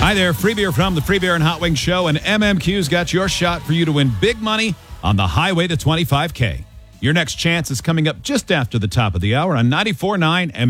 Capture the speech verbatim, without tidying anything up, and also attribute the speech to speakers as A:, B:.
A: Hi there, Free Beer from the Free Beer and Hot Wings Show, and M M Q's got your shot for you to win big money on the highway to twenty-five K. Your next chance is coming up just after the top of the hour on ninety-four point nine M M Q.